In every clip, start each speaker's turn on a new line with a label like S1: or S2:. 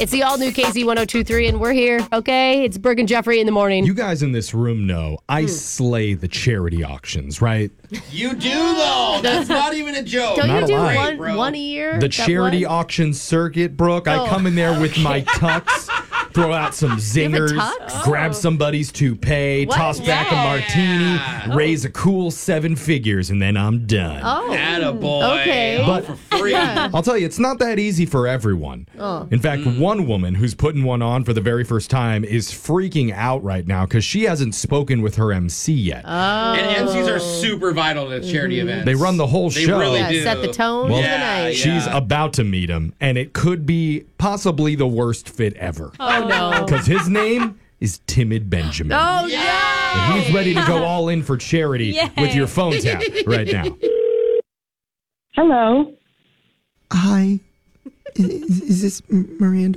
S1: It's the all-new KZ1023, and we're here, okay? It's Brooke and Jeffrey in the morning.
S2: You guys in this room know I slay the charity auctions, right?
S3: You do, though. That's not even a joke.
S1: Don't
S2: Not
S1: you do
S2: a lie.
S1: one a year?
S2: The
S1: Is that
S2: charity
S1: what?
S2: auction circuit, Brooke. I come in there with my tux, throw out some
S1: have a
S2: zingers,
S1: tux?
S2: grab somebody's toupee,
S1: What?
S2: toss back a martini, raise a cool 7 figures, and then I'm done.
S1: Oh.
S3: Attaboy.
S1: Okay.
S3: All for free.
S2: I'll tell you, it's not that easy for everyone. In fact, one woman who's putting one on for the very first time is freaking out right now because she hasn't spoken with her MC yet.
S3: And MCs are super vital to charity events.
S2: They run the whole
S3: They
S2: show.
S3: really
S1: Yeah,
S3: do.
S1: set the tone
S2: Well,
S1: for the night.
S2: She's about to meet him, and it could be possibly the worst fit ever.
S1: Oh, no.
S2: Because his name is Timid Benjamin.
S1: Oh, yeah.
S2: And he's ready to go all in for charity with your phone tap right now.
S4: Hello.
S5: Hi. Is this Miranda?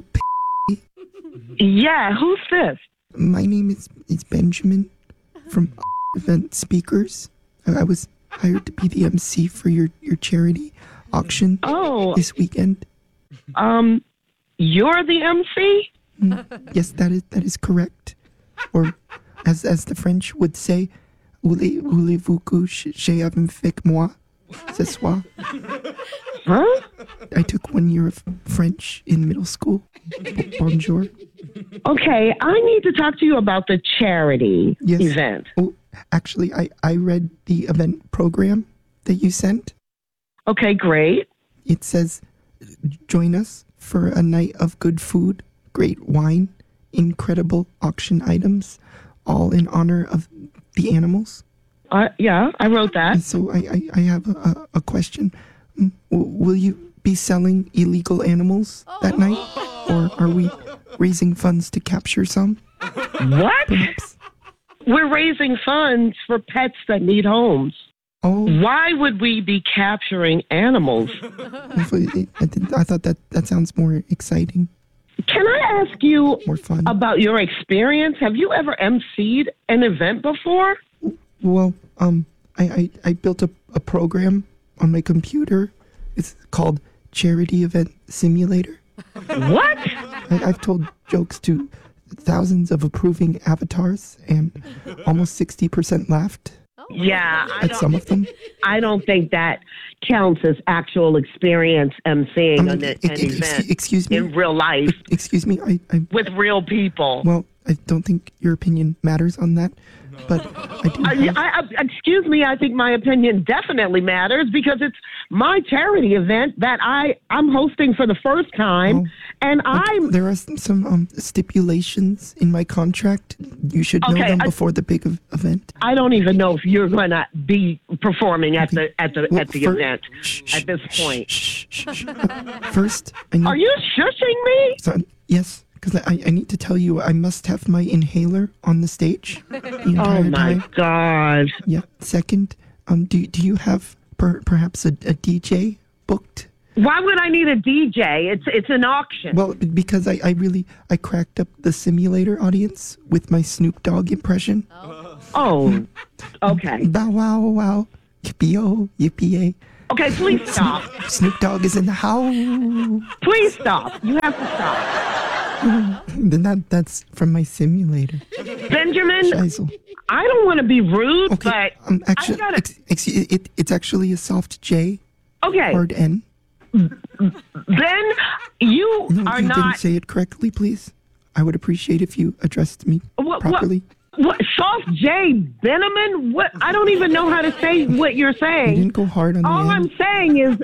S4: Yeah, who's this?
S5: My name is Benjamin from Event Speakers. I was hired to be the MC for your charity auction this weekend.
S4: You're the MC?
S5: Yes, that is correct. Or as the French would say, voulez-vous que j'ai avec moi ce soir?
S4: Huh?
S5: I took 1 year of French in middle school. Bonjour.
S4: Okay, I need to talk to you about the charity
S5: Yes.
S4: event.
S5: Oh, actually, I read the event program that you sent.
S4: Okay, great.
S5: It says, join us for a night of good food, great wine, incredible auction items, all in honor of the animals.
S4: Yeah, I wrote that.
S5: And so I have a question. Will you be selling illegal animals that night? Or are we raising funds to capture some?
S4: What?
S5: Perhaps.
S4: We're raising funds for pets that need homes.
S5: Oh,
S4: Why would we be capturing animals?
S5: I thought that sounds more exciting,
S4: Can I ask you
S5: more fun.
S4: about your experience? Have you ever emceed an event before?
S5: Well, I built a program on my computer. It's called Charity Event Simulator.
S4: What?
S5: I've told jokes to thousands of approving avatars, and almost 60% laughed
S4: Yeah,
S5: at some of them.
S4: I don't think that counts as actual experience emceeing an event
S5: Excuse me.
S4: in real life
S5: Excuse me. I
S4: with real people.
S5: well, I don't think your opinion matters on that, but I do.
S4: Excuse me, I think my opinion definitely matters because it's my charity event that I'm hosting for the first time, and
S5: There are some stipulations in my contract. You should know them before the big event.
S4: I don't even know if you're going to be performing at the event at this point.
S5: First, I need,
S4: Are you shushing me?
S5: yes, because I need to tell you I must have my inhaler on the stage the entire
S4: Oh my
S5: time.
S4: God.
S5: Yeah. Second, do you have perhaps a DJ booked?
S4: Why would I need a DJ? It's an auction.
S5: Well, because I cracked up the simulator audience with my Snoop Dogg impression.
S4: Oh, okay.
S5: Bow wow wow, yippee-oh, yippee-yay.
S4: Okay, please stop.
S5: Snoop Dogg is in the house.
S4: Please stop. You have to stop.
S5: Then that's from my simulator.
S4: Benjamin,
S5: Scheisel.
S4: I don't want to be rude,
S5: Okay,
S4: but
S5: actually,
S4: I gotta...
S5: it's actually a soft J,
S4: Okay,
S5: hard N.
S4: then you
S5: No,
S4: are
S5: you
S4: not...
S5: didn't say it correctly, please. I would appreciate if you addressed me properly.
S4: What, Soft J Beneman? What? I don't even know how to say what you're
S5: You
S4: saying.
S5: didn't go hard on the
S4: All
S5: N.
S4: I'm saying is,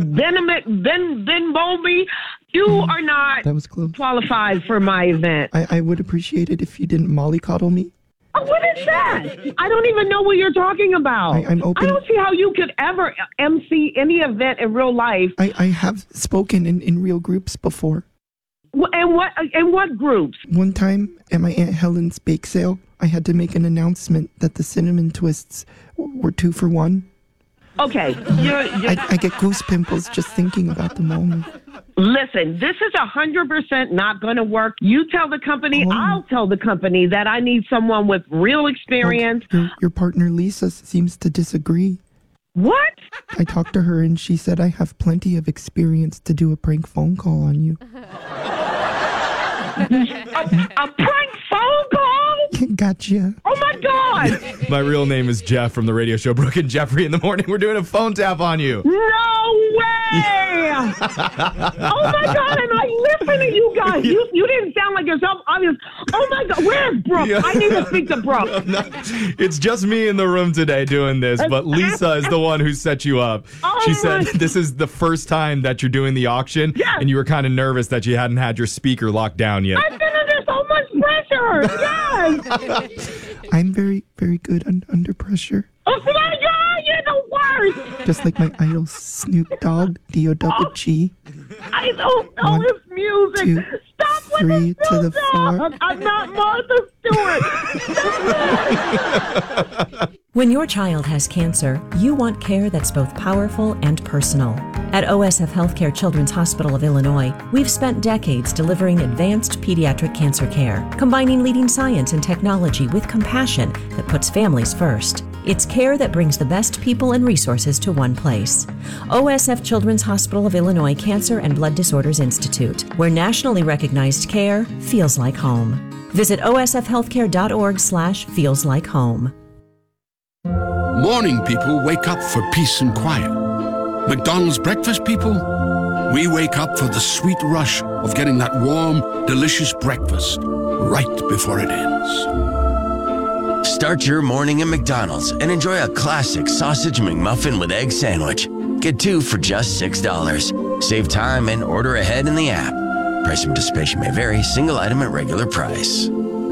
S4: Ben Bowlby, you are not
S5: That was close.
S4: qualified for my event.
S5: I would appreciate it if you didn't mollycoddle me.
S4: Oh, what is that? I don't even know what you're talking about.
S5: I'm open-
S4: I don't see how you could ever MC any event in real life.
S5: I have spoken in real groups before.
S4: And what groups?
S5: One time at my Aunt Helen's bake sale, I had to make an announcement that the cinnamon twists were 2 for 1.
S4: Okay,
S5: I get goose pimples just thinking about the moment.
S4: listen, this is 100% not going to work. You tell the company, I'll tell the company that I need someone with real experience.
S5: Your partner Lisa seems to disagree.
S4: What?
S5: I talked to her and she said I have plenty of experience to do a prank phone call on you.
S4: A prank phone call?
S5: Gotcha.
S4: Oh, my God.
S2: My real name is Jeff from the radio show Brooke and Jeffrey in the Morning. We're doing a phone tap on you.
S4: No way. Oh, my God. And I listen to you guys. You didn't sound like yourself. Oh, my God. Where's Brooke?
S2: Yeah.
S4: I need to speak to Brooke.
S2: No, it's just me in the room today doing this, but Lisa is the one who set you up.
S4: Oh,
S2: she said this is the first time that you're doing the auction, and you were kind of nervous that you hadn't had your speaker locked down yet.
S4: I've been under so much pressure. Yes.
S5: I'm very, very good under pressure.
S4: Oh, my God. You're the worst.
S5: Just like my idol Snoop Dogg, D-O-double-G.
S4: I don't know
S5: 1,
S4: his music.
S5: 2,
S4: Stop with
S5: 3
S4: the
S5: to the
S4: Snoop
S5: 4.
S4: Dogg. I'm not Martha Stewart.
S6: When your child has cancer, you want care that's both powerful and personal. At OSF Healthcare Children's Hospital of Illinois, we've spent decades delivering advanced pediatric cancer care, combining leading science and technology with compassion that puts families first. It's care that brings the best people and resources to one place. OSF Children's Hospital of Illinois Cancer and Blood Disorders Institute, where nationally recognized care feels like home. Visit osfhealthcare.org/feels like home.
S7: Morning people wake up for peace and quiet. McDonald's breakfast people, we wake up for the sweet rush of getting that warm, delicious breakfast right before it ends.
S8: Start your morning at McDonald's and enjoy a classic sausage McMuffin with egg sandwich. Get 2 for just $6. Save time and order ahead in the app. Price and participation may vary. Single item at regular price.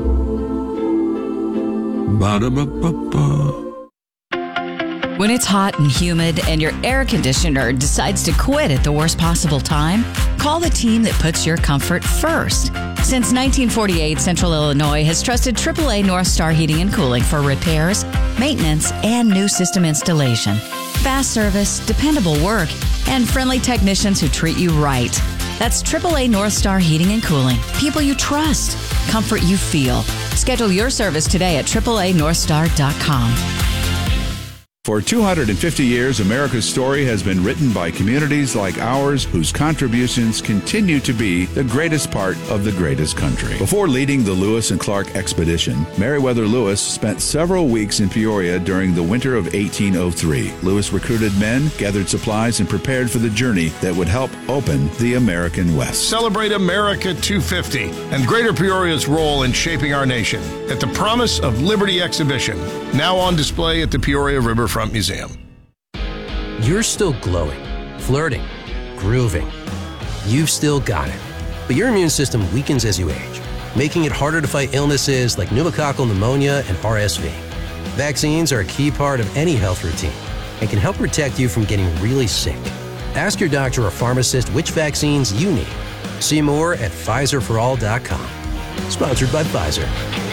S7: Ba-da-ba-ba-ba.
S9: When it's hot and humid and your air conditioner decides to quit at the worst possible time, call the team that puts your comfort first. Since 1948, Central Illinois has trusted AAA North Star Heating and Cooling for repairs, maintenance, and new system installation. Fast service, dependable work, and friendly technicians who treat you right. That's AAA North Star Heating and Cooling. People you trust, comfort you feel. Schedule your service today at AAANorthstar.com.
S10: For 250 years, America's story has been written by communities like ours whose contributions continue to be the greatest part of the greatest country. Before leading the Lewis and Clark expedition, Meriwether Lewis spent several weeks in Peoria during the winter of 1803. Lewis recruited men, gathered supplies, and prepared for the journey that would help open the American West.
S11: Celebrate America 250 and Greater Peoria's role in shaping our nation at the Promise of Liberty exhibition, now on display at the Peoria Riverfront Museum.
S12: You're still glowing, flirting, grooving. You've still got it. But your immune system weakens as you age, making it harder to fight illnesses like pneumococcal pneumonia and RSV. Vaccines are a key part of any health routine and can help protect you from getting really sick. Ask your doctor or pharmacist which vaccines you need. See more at PfizerForAll.com. Sponsored by Pfizer.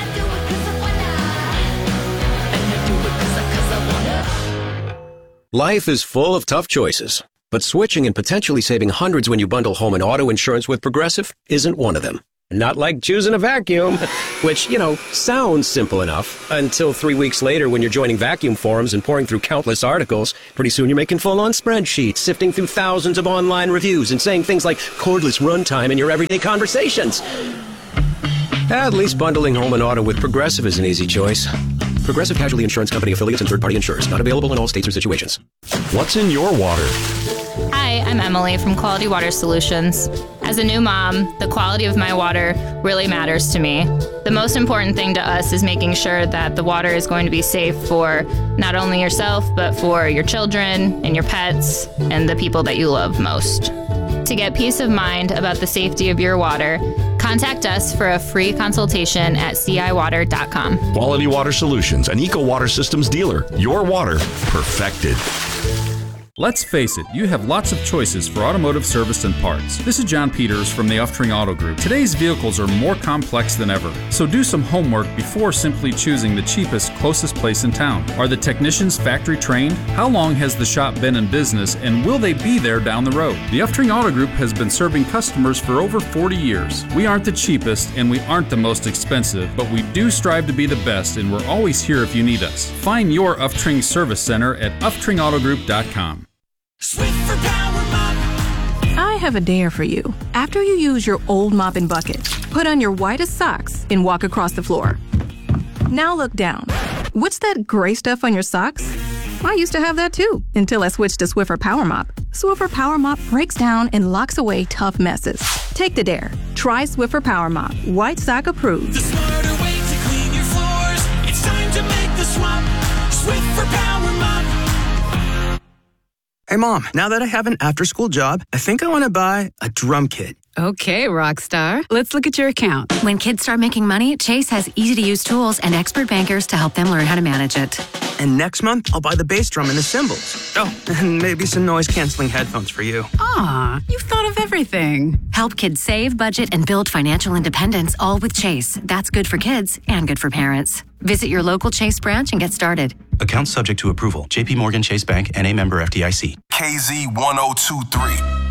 S13: Life is full of tough choices, but switching and potentially saving hundreds when you bundle home and auto insurance with Progressive isn't one of them. Not like choosing a vacuum, which, sounds simple enough until 3 weeks later when you're joining vacuum forums and pouring through countless articles. Pretty soon you're making full-on spreadsheets, sifting through thousands of online reviews and saying things like cordless runtime in your everyday conversations. At least bundling home and auto with Progressive is an easy choice. Progressive Casualty Insurance Company affiliates and third-party insurers. Not available in all states or situations.
S10: What's in your water?
S14: Hi, I'm Emily from Quality Water Solutions. As a new mom, the quality of my water really matters to me. The most important thing to us is making sure that the water is going to be safe for not only yourself, but for your children and your pets and the people that you love most. To get peace of mind about the safety of your water, contact us for a free consultation at ciwater.com.
S15: Quality Water Solutions, an Eco Water Systems dealer. Your water perfected.
S16: Let's face it, you have lots of choices for automotive service and parts. This is John Peters from the Uftring Auto Group. Today's vehicles are more complex than ever, so do some homework before simply choosing the cheapest, closest place in town. Are the technicians factory trained? How long has the shop been in business, and will they be there down the road? The Uftring Auto Group has been serving customers for over 40 years. We aren't the cheapest, and we aren't the most expensive, but we do strive to be the best, and we're always here if you need us. Find your Uftring Service Center at uftringautogroup.com.
S17: Swift for Power Mop.
S18: I
S17: have a dare for you. After you use your old mop and bucket, put on your whitest socks and walk across the floor. Now look down. What's that gray stuff on your socks? I used to have that too, until I switched to Swiffer Power Mop. Swiffer Power Mop breaks down and locks away tough messes. Take the dare. Try Swiffer Power Mop. White sock approved.
S18: The smarter way to clean your floors. It's time to make the swap. Swiffer Power Mop.
S19: Hey, Mom, now that I have an after-school job, I think I want to buy a drum kit.
S20: Okay, Rockstar. Let's look at your account. When kids start making money, Chase has easy-to-use tools and expert bankers to help them learn how to manage it.
S19: And next month, I'll buy the bass drum and the cymbals. Oh, and maybe some noise-canceling headphones for you.
S20: Aw, you've thought of everything. Help kids save, budget, and build financial independence, all with Chase. That's good for kids and good for parents. Visit your local Chase branch and get started.
S21: Account subject to approval. JP Morgan Chase Bank, N.A. member FDIC.
S22: KZ 1023.